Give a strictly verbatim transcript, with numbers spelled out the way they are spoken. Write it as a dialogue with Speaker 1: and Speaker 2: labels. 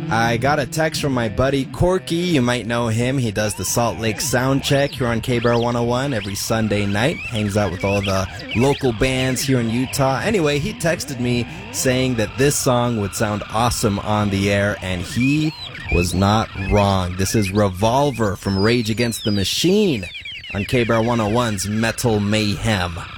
Speaker 1: I got a text from my buddy Corky. You might know him. He does the Salt Lake Soundcheck here on K B R one oh one every Sunday night. Hangs out with all the local bands here in Utah. Anyway, he texted me saying that this song would sound awesome on the air, and he was not wrong. This is Revolver from Rage Against the Machine on K B R one oh one's Metal Mayhem.